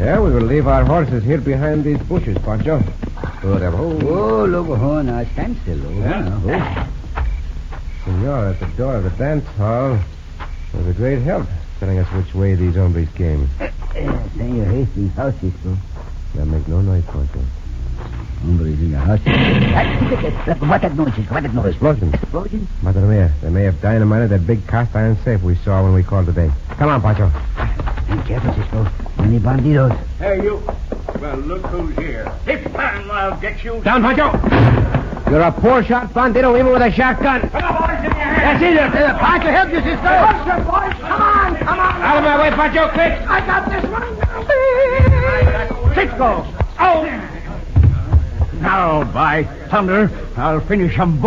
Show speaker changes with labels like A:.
A: Yeah, we will leave our horses here behind these bushes, Pancho.
B: Oh, look, now stand still.
A: Senor, at the door of the dance hall, was a great help telling us which way these hombres came.
B: Senor Hastings' house, Cisco.
A: Now make no noise, Pancho.
B: Hombres in the house. What that noise, Cisco? What that noise?
A: Explosion.
B: Explosion?
A: Madre mia, they may have dynamited that big cast iron safe we saw when we called today. Come on, Pancho.
B: Be careful, Cisco. Many bandidos.
C: Hey, you. Well, look who's here. If man, I'll get you.
A: Down, Pancho. You're a poor shot, bandito, even with a shotgun.
C: Come on, boys, in your hands.
A: That's it. Pancho, help you, Cisco.
C: Come boys. Come on.
A: Out of my way, Pancho, quick.
C: I got this one. Cisco. Oh. Now, by thunder, I'll finish them both.